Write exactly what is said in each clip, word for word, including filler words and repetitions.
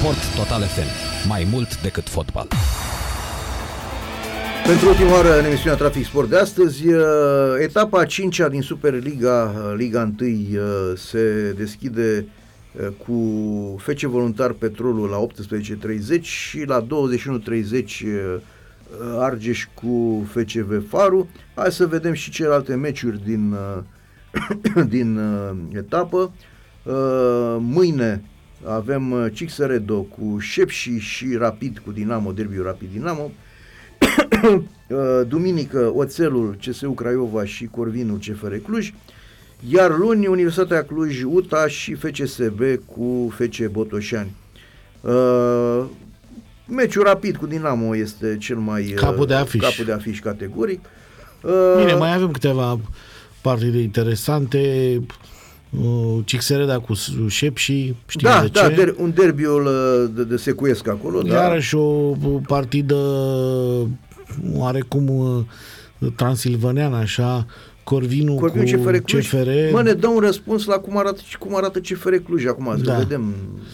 Sport Total F M. Mai mult decât fotbal. Pentru ultima oară în emisiunea Trafic Sport de astăzi, etapa a cincea din Superliga, Liga unu, se deschide cu F C Voluntar Petrolul la optsprezece și treizeci și la douăzeci și unu și treizeci Argeș cu F C V Faru. Hai să vedem și celelalte meciuri din, din etapă. Mâine avem Cixeredo cu Șepși și Rapid cu Dinamo, derbiul Rapid Dinamo. Duminică Oțelul, C S U Craiova și Corvinul, C F R Cluj. Iar luni Universitatea Cluj, U T A și F C S B cu F C Botoșani. Uh, meciul Rapid cu Dinamo este cel mai capul de afiș, capul de afiș categoric. Uh, Bine, mai avem câteva partide interesante. Uh, Cixereda cu Șepși, știm da, de da, ce. Der, un derbiul de, de secuiesc acolo. Iarăși da. O partidă oarecum transilvaneană, așa, Corvinul, Corvinul cu C F R Cluj. C F R. Mă, ne dă un răspuns la cum arată, cum arată C F R Cluj acum, să da. vedem.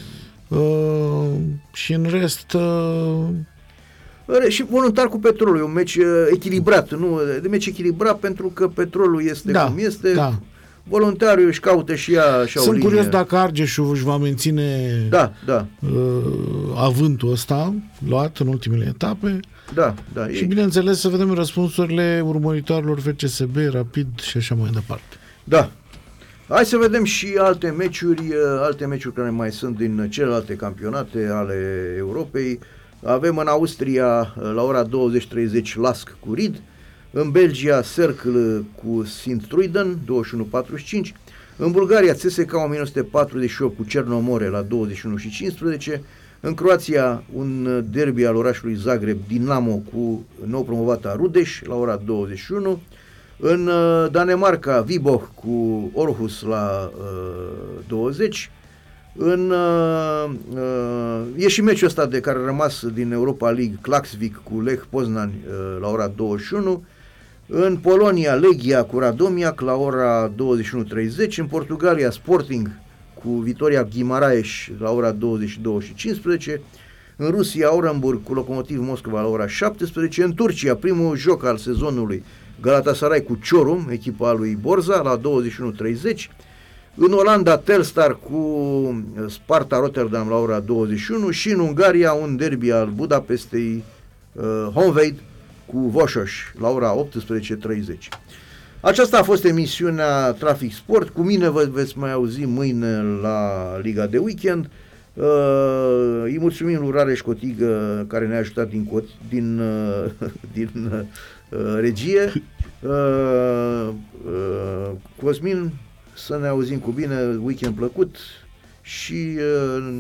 Uh, și în rest... Uh... Și Voluntar cu Petrolul, e un meci echilibrat, nu? De meci echilibrat pentru că Petrolul este da, cum este. Da. Voluntarul își caută și ea și Sunt curios dacă Argeșul își va menține da, da. Uh, avântul ăsta luat în ultimele etape. Da, da. Și bineînțeles să vedem răspunsurile urmăritoarelor F C S B, Rapid și așa mai departe. Da. Hai să vedem și alte meciuri, alte meciuri care mai sunt din celelalte campionate ale Europei. Avem în Austria la ora douăzeci și treizeci Lask cu Ried, în Belgia Cercle cu Sint-Truiden douăzeci și unu patruzeci și cinci, în Bulgaria C S K o mie nouă sute patruzeci și opt cu Cernomore la douăzeci și unu și cincisprezece, în Croația un derby al orașului Zagreb, Dinamo cu nou promovata Rudeș la ora douăzeci și unu, în Danemarca Viborg cu Aarhus la uh, douăzeci, în uh, uh, e și meciul ăsta de care a rămas din Europa League, Klaksvik cu Lech Poznań uh, la ora douăzeci și unu, în Polonia Legia cu Radomiac la ora douăzeci și unu treizeci, în Portugalia Sporting cu Vitoria Guimaraes la ora douăzeci și două și cincisprezece, în Rusia Orenburg cu Lokomotiv Moscova la ora șaptesprezece, în Turcia primul joc al sezonului Galatasaray cu Çorum, echipa lui Borza la douăzeci și unu treizeci, în Olanda Telstar cu Sparta Rotterdam la ora douăzeci și unu și în Ungaria un derby al Budapestei uh, Honvéd cu Voșoș la ora optsprezece treizeci. Aceasta a fost emisiunea Trafic Sport. Cu mine vă veți mai auzi mâine la Liga de Weekend. Uh, îi mulțumim lui Rareș Cotigă care ne-a ajutat din, din, uh, din uh, regie. Uh, uh, Cosmin, să ne auzim cu bine, weekend plăcut și uh,